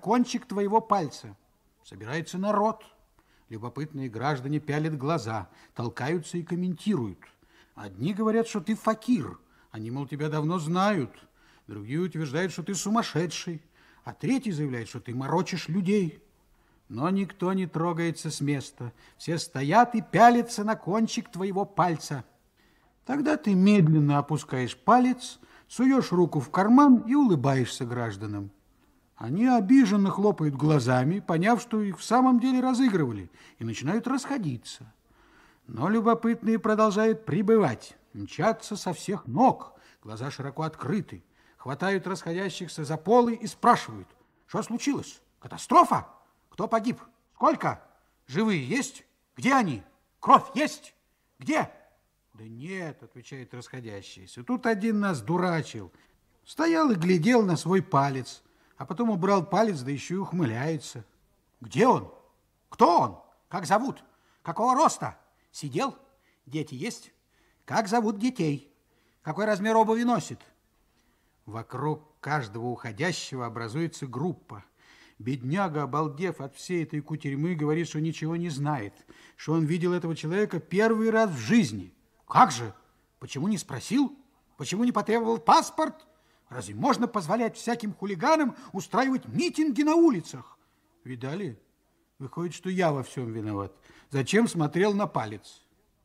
кончик твоего пальца. Собирается народ. Любопытные граждане пялят глаза, толкаются и комментируют. Одни говорят, что ты факир. Они, мол, тебя давно знают. Другие утверждают, что ты сумасшедший. А третий заявляет, что ты морочишь людей. Но никто не трогается с места. Все стоят и пялятся на кончик твоего пальца. Тогда ты медленно опускаешь палец, суешь руку в карман и улыбаешься гражданам. Они обиженно хлопают глазами, поняв, что их в самом деле разыгрывали, и начинают расходиться. Но любопытные продолжают прибывать, мчатся со всех ног, глаза широко открыты, хватают расходящихся за полы и спрашивают: что случилось? Катастрофа? Кто погиб? Сколько? Живые есть? Где они? Кровь есть? Где? Да нет, отвечают расходящиеся. Тут один нас дурачил. Стоял и глядел на свой палец, а потом убрал палец, да еще и ухмыляется. Где он? Кто он? Как зовут? Какого роста? Сидел? Дети есть? Как зовут детей? Какой размер обуви носит? Вокруг каждого уходящего образуется группа. Бедняга, обалдев от всей этой кутерьмы, говорит, что ничего не знает, что он видел этого человека первый раз в жизни. Как же? Почему не спросил? Почему не потребовал паспорт? Разве можно позволять всяким хулиганам устраивать митинги на улицах? Видали? Выходит, что я во всем виноват. Зачем смотрел на палец?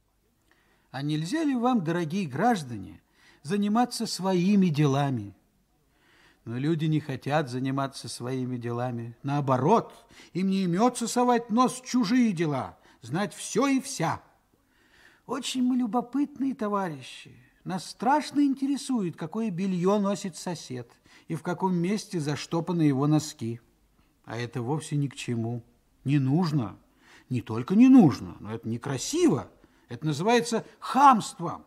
А нельзя ли вам, дорогие граждане, заниматься своими делами? Но люди не хотят заниматься своими делами. Наоборот, им не имется совать нос в чужие дела, знать все и вся. Очень мы любопытные товарищи. Нас страшно интересует, какое белье носит сосед и в каком месте заштопаны его носки. А это вовсе ни к чему. Не нужно. Не только не нужно, но это некрасиво. Это называется хамством.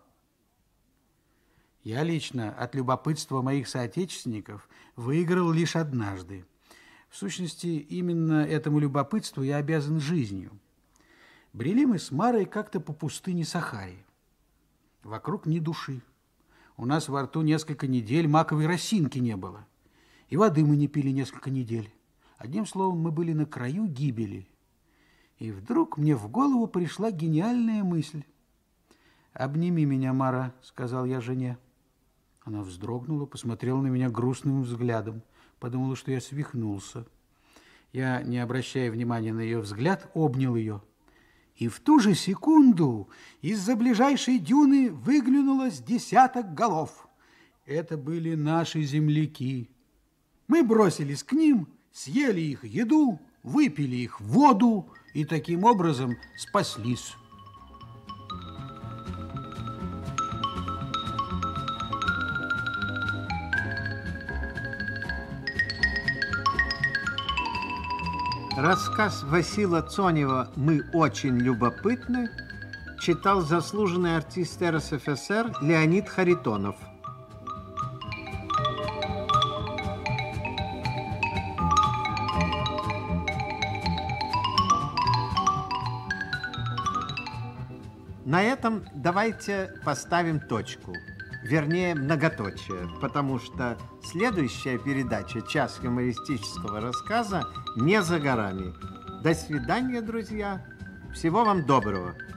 Я лично от любопытства моих соотечественников выиграл лишь однажды. В сущности, именно этому любопытству я обязан жизнью. Брели мы с Марой как-то по пустыне Сахари. Вокруг ни души. У нас во рту несколько недель маковой росинки не было. И воды мы не пили несколько недель. Одним словом, мы были на краю гибели. И вдруг мне в голову пришла гениальная мысль. «Обними меня, Мара», — сказал я жене. Она вздрогнула, посмотрела на меня грустным взглядом, подумала, что я свихнулся. Я, не обращая внимания на ее взгляд, обнял ее. И в ту же секунду из-за ближайшей дюны выглянуло с десяток голов. Это были наши земляки. Мы бросились к ним, съели их еду, выпили их воду и таким образом спаслись. Рассказ Васила Цонева «Мы очень любопытны» читал заслуженный артист РСФСР Леонид Харитонов. На этом давайте поставим точку, вернее многоточие, потому что следующая передача «Час юмористического рассказа» не за горами. До свидания, друзья. Всего вам доброго.